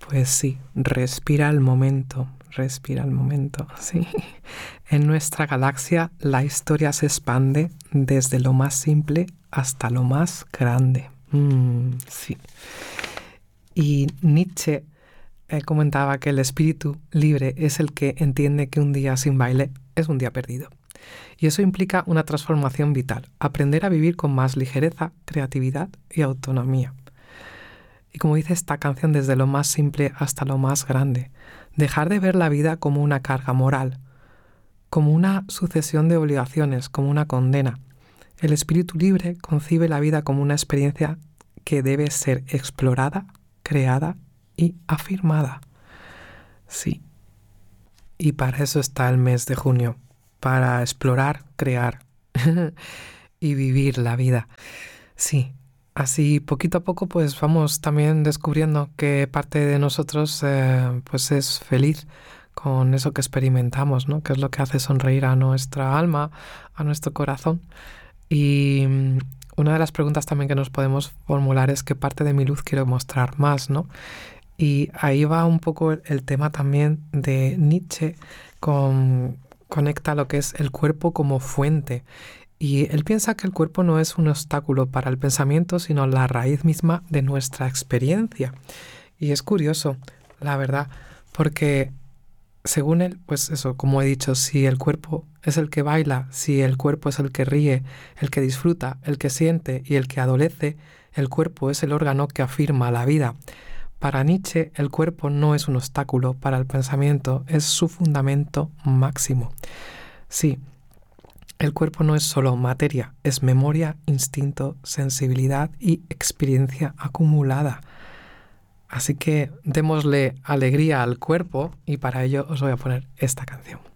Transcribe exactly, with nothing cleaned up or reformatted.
Pues sí, respira el momento, respira el momento, sí. En nuestra galaxia la historia se expande desde lo más simple hasta lo más grande. Mm, sí. Y Nietzsche eh, comentaba que el espíritu libre es el que entiende que un día sin baile es un día perdido. Y eso implica una transformación vital, aprender a vivir con más ligereza, creatividad y autonomía. Y como dice esta canción, desde lo más simple hasta lo más grande, dejar de ver la vida como una carga moral, como una sucesión de obligaciones, como una condena. El espíritu libre concibe la vida como una experiencia que debe ser explorada, creada y afirmada. Sí. Y para eso está el mes de junio, para explorar, crear y vivir la vida. Sí. Así poquito a poco pues vamos también descubriendo que parte de nosotros eh, pues es feliz con eso que experimentamos, ¿no? Que es lo que hace sonreír a nuestra alma, a nuestro corazón. Y mm, una de las preguntas también que nos podemos formular es qué parte de mi luz quiero mostrar más, ¿no? Y ahí va un poco el, el tema también de Nietzsche, con, conecta lo que es el cuerpo como fuente. Y él piensa que el cuerpo no es un obstáculo para el pensamiento, sino la raíz misma de nuestra experiencia. Y es curioso, la verdad, porque según él, pues eso, como he dicho, si el cuerpo es el que baila, si el cuerpo es el que ríe, el que disfruta, el que siente y el que adolece, el cuerpo es el órgano que afirma la vida. Para Nietzsche, el cuerpo no es un obstáculo para el pensamiento, es su fundamento máximo. Sí. El cuerpo no es solo materia, es memoria, instinto, sensibilidad y experiencia acumulada. Así que démosle alegría al cuerpo y para ello os voy a poner esta canción.